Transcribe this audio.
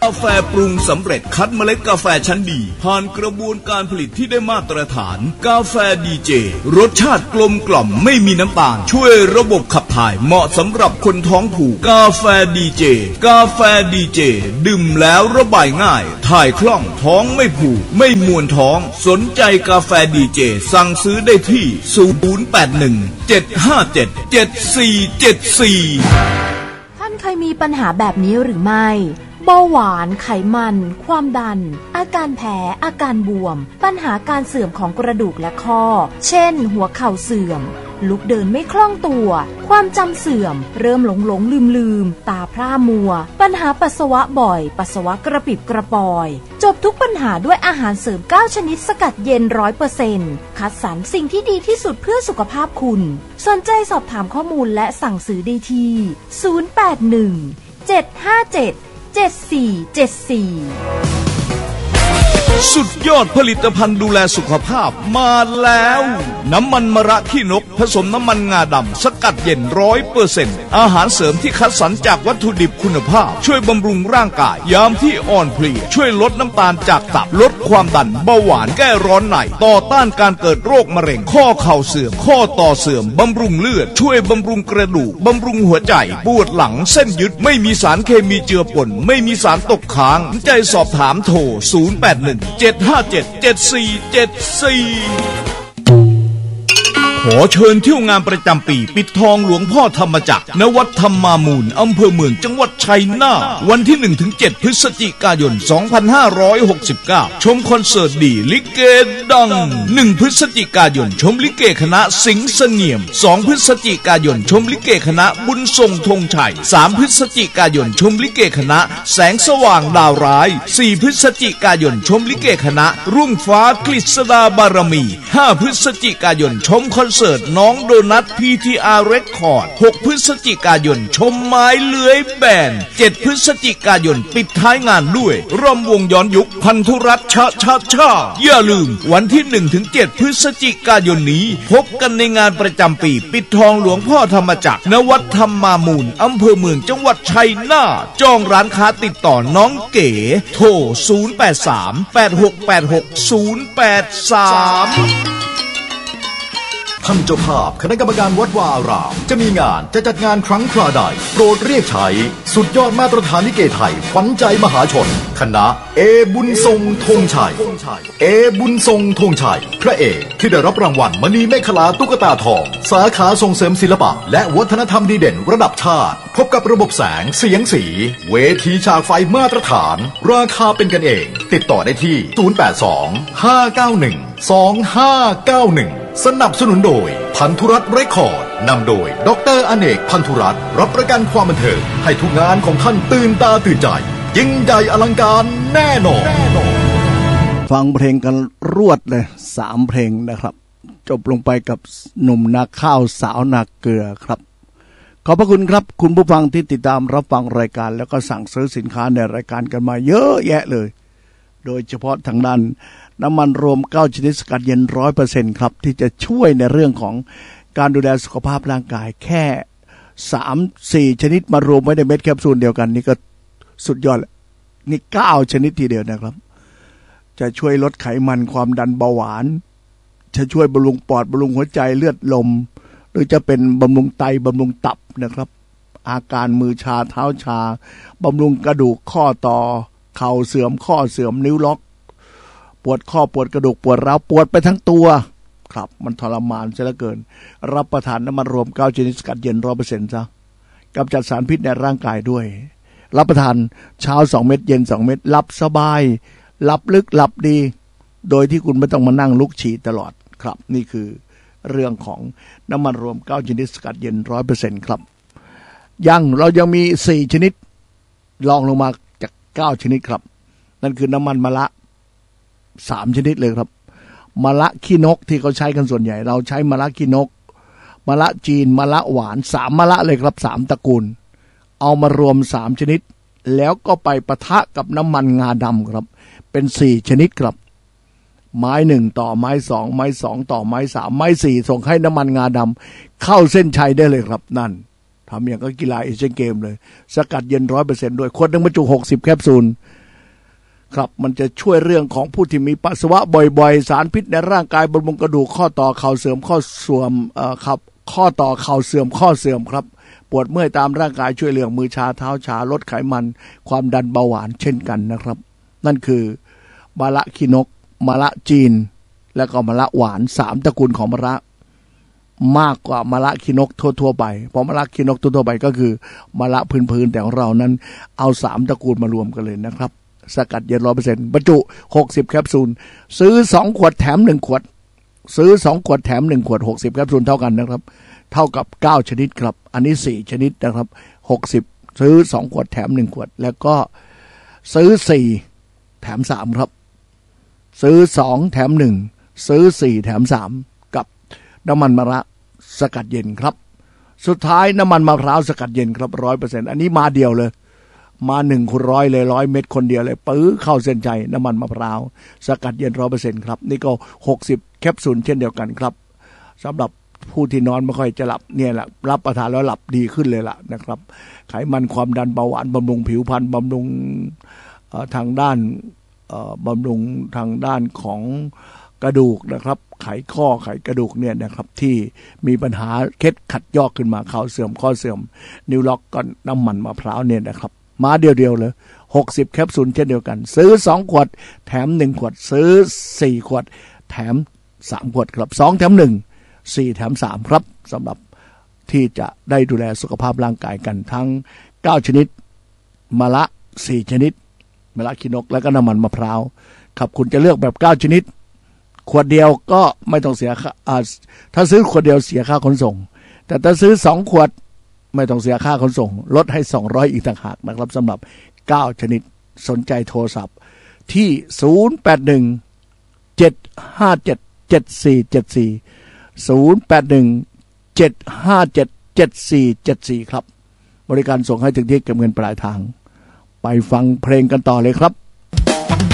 กาแฟปรุงสำเร็จคัดเมล็ดกาแฟชั้นดีผ่านกระบวนการผลิตที่ได้มาตรฐานกาแฟดีเจรสชาติกลมกล่อมไม่มีน้ำตาลช่วยระบบขับถ่ายเหมาะสำหรับคนท้องผูกกาแฟดีเจกาแฟดีเจดื่มแล้วระบายง่ายถ่ายคล่องท้องไม่ผูกไม่มวนท้องสนใจกาแฟดีเจสั่งซื้อได้ที่0817577474 ท่านเคยมีปัญหาแบบนี้หรือไม่เบาหวานไขมันความดันอาการแพ้อาการบวมปัญหาการเสื่อมของกระดูกและข้อเช่นหัวเข่าเสื่อมลุกเดินไม่คล่องตัวความจำเสื่อมเริ่มหลงลืมตาพร่ามัวปัญหาปัสสาวะบ่อยปัสสาวะกระปิบกระปอยจบทุกปัญหาด้วยอาหารเสริม9ชนิดสกัดเย็น 100% คัดสรรสิ่งที่ดีที่สุดเพื่อสุขภาพคุณสนใจสอบถามข้อมูลและสั่งซื้อได้ที่0817577474 สุดยอดผลิตภัณฑ์ดูแลสุขภาพมาแล้วน้ำมันมะระขี้นกผสมน้ำมันงาดำสกัดเย็น 100% อาหารเสริมที่คัดสรรจากวัตถุดิบคุณภาพช่วยบำรุงร่างกายยามที่อ่อนเพลียช่วยลดน้ำตาลจากตับลดความดันเบาหวานแก้ร้อนในต่อต้านการเกิดโรคมะเร็งข้อเข่าเสื่อมข้อต่อเสื่อมบำรุงเลือดช่วยบำรุงกระดูกบำรุงหัวใจปวดหลังเส้นยึดไม่มีสารเคมีเจือปนไม่มีสารตกค้างใจสอบถามโทร0817577474ขอเชิญเที่ยวงานประจำปีปิดทองหลวงพ่อธรรมจักรณวัดธรรมามูลอำเภอเมืองจังหวัดชัยนาทวันที่ 1-7 พฤศจิกายน 2569 ชมคอนเสิร์ตดีลิเกดัง 1 พฤศจิกายนชมลิเกคณะสิงห์เสงี่ยม 2 พฤศจิกายนชมลิเกคณะบุญทรงธงชัย 3 พฤศจิกายนชมลิเกคณะแสงสว่างดาวร้าย 4 พฤศจิกายนชมลิเกคณะรุ่งฟ้ากฤษดาบารมี 5 พฤศจิกายนชมคอนเสิร์ตน้องโดนัท PTR Record 6 พฤศจิกายนชมไม้เลื้อยแบน 7 พฤศจิกายนปิดท้ายงานด้วยร่วมวงย้อนยุคพันธุรัตน์ชาอย่าลืมวันที่ 1-7 พฤศจิกายนนี้พบกันในงานประจำปีปิดทองหลวงพ่อธรรมจักรณวัดธรรมามูลอำเภอเมืองจังหวัดชัยนาทจองร้านค้าติดต่อน้องเก๋โทร0838686083 ท่านเจ้าภาพคณะกรรมการวัดวาอารามจะมีงานจะจัดงานครั้งคราใดโปรดเรียกใช้สุดยอดมาตรฐานลิเกไทยขวัญใจมหาชนคณะบุญทรงธงชัยบุญทรงธงชัยพระเอกที่ได้รับรางวัลมณีเมขลาตุ๊กตาทองสาขาส่งเสริมศิลปะและวัฒนธรรมดีเด่นระดับชาติพบกับระบบแสงเสียงสีเวทีฉากไฟมาตรฐานราคาเป็นกันเองติดต่อได้ที่0825912591สนับสนุนโดยพันธุรัตน์เรคคอร์ดนำโดยดร.อเนกพันธุรัตน์รับประกันความบันเทิงให้ทุกงานของท่านตื่นตาตื่นใจยิ่งใหญ่อลังการแน่นอนฟังเพลงกันรวดเลย3เพลงนะครับจบลงไปกับหนุ่มนาข้าวสาวนาเกลือครับขอบพระคุณครับคุณผู้ฟังที่ติดตามรับฟังรายการแล้วก็สั่งซื้อสินค้าในรายการกันมาเยอะแยะเลยโดยเฉพาะทางด้านน้ำมันรวม9ชนิดสกัดเย็น 100% ครับที่จะช่วยในเรื่องของการดูแลสุขภาพร่างกายแค่ 3-4 ชนิดมารวมไว้ในเม็ดแคปซูลเดียวกันนี่ก็สุดยอดนี่9ชนิดทีเดียวนะครับจะช่วยลดไขมันความดันเบาหวานจะช่วยบำรุงปอดบำรุงหัวใจเลือดลมหรือจะเป็นบำรุงไตบำรุงตับนะครับอาการมือชาเท้าชาบำรุงกระดูกข้อต่อเข่าเสื่อมข้อเสื่อมนิ้วล็อกปวดข้อปวดกระดูกปวดร้าวปวดไปทั้งตัวครับมันทรมานซะเหลือเกินรับประทานน้ำมันรวม9ชนิดสกัดเย็น 100% ซะกำจัดสารพิษในร่างกายด้วยรับประทานเช้า2เม็ดเย็น2เม็ดหลับสบายหลับลึกหลับดีโดยที่คุณไม่ต้องมานั่งลุกฉี่ตลอดครับนี่คือเรื่องของน้ำมันรวม9ชนิดสกัดเย็น 100% ครับเรายังมี4ชนิดรองลงมาจาก9ชนิดครับนั่นคือน้ำมันมะระ3ชนิดเลยครับมะระขี้นกที่เขาใช้กันส่วนใหญ่เราใช้มะระขี้นกมะระจีนมะระหวาน3มะระเลยครับ3ตระกูลเอามารวม3ชนิดแล้วก็ไปปะทะกับน้ำมันงาดำครับเป็น4ชนิดครับไม้1ต่อไม้2ไม้2ต่อไม้3ไม้4ส่งให้น้ำมันงาดำเข้าเส้นชัยได้เลยครับนั่นทำอย่างก็กีฬาเอเชียนเกมเลยสกัดเย็น 100% ด้วยขวดนึงบรรจุ60แคปซูลครับมันจะช่วยเรื่องของผู้ที่มีปัสสาวะบ่อยๆสารพิษในร่างกายบำรุงกระดูกข้อต่อเข่าเสื่อมข้อเสื่อมครับข้อต่อเข่าเสื่อมข้อเสื่อมครับปวดเมื่อยตามร่างกายช่วยเรื่องมือชาเท้าชาลดไขมันความดันเบาหวานเช่นกันนะครับนั่นคือมะระขี้นกมะระจีนและก็มะระหวาน3ตระกูลของมะระมากกว่ามะระขี้นกทั่วๆไปเพราะมะระขี้นกทั่วๆไปก็คือมะระพื้นๆแต่ของเรานั้นเอา3ตระกูลมารวมกันเลยนะครับสกัดเย็น 100% บรรจุ60แคปซูลซื้อ2ขวดแถม1ขวดซื้อ2ขวดแถม1ขวด60แคปซูลเท่ากันนะครับเท่ากับ9ชนิดครับอันนี้4ชนิดนะครับ60ซื้อ2ขวดแถม1ขวดแล้วก็ซื้อ4แถม3ครับซื้อ2แถม1ซื้อ4แถม3กับน้ำมันมะระสกัดเย็นครับสุดท้ายน้ำมันมะพร้าวสกัดเย็นครับ 100% อันนี้มาเดียวเลยมา1คูณ100เลย100เม็ดคนเดียวเลยปื้อเข้าเส้นใจน้ำมันมะพร้าวสกัดเย็น 100% ครับนี่ก็60แคปซูลเช่นเดียวกันครับสำหรับผู้ที่นอนไม่ค่อยจะหลับเนี่ยแหละรับประทานแล้วหลับดีขึ้นเลยล่ะนะครับไขมันความดันเบาหวานบำรุงผิวพรรณบำรุงทางด้านบำรุงทางด้านของกระดูกนะครับไขข้อไขกระดูกเนี่ยนะครับที่มีปัญหาเคล็ดขัดยอกขึ้นมาเข่าเสื่อมข้อเสื่อมนิ้วล็อกก็น้ำมันมะพร้าวเนี่ยนะครับมาเดียวๆเลย60แคปซูลเช่นเดียวกันซื้อ2ขวดแถม1ขวดซื้อ4ขวดแถม3ขวดครับ2แถม1 4แถม3ครับสำหรับที่จะได้ดูแลสุขภาพร่างกายกันทั้ง9ชนิดมะระ4ชนิดมะระขี้นกและก็น้ำมันมะพร้าวครับคุณจะเลือกแบบ9ชนิดขวดเดียวก็ไม่ต้องเสียค่าถ้าซื้อขวดเดียวเสียค่าขนส่งแต่ถ้าซื้อ2ขวดไม่ต้องเสียค่าขนส่งลดให้200อีกต่างหากนะครับสำหรับ9ชนิดสนใจโทรศัพท์ที่081 757 7474 081 757 7474ครับบริการส่งให้ถึงที่เก็บเงินปลายทางไปฟังเพลงกันต่อเลยครับ